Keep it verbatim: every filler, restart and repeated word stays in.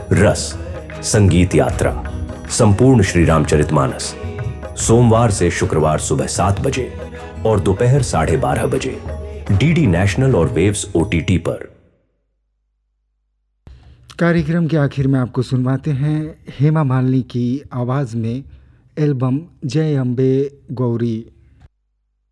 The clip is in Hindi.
रस संगीत यात्रा संपूर्ण श्री रामचरितमानस सोमवार से शुक्रवार सुबह सात बजे और दोपहर साढ़े बारह बजे डीडी नेशनल और वेव्स ओटीटी पर। कार्यक्रम के आखिर में आपको सुनवाते हैं हेमा मालिनी की आवाज़ में एल्बम जय अम्बे गौरी।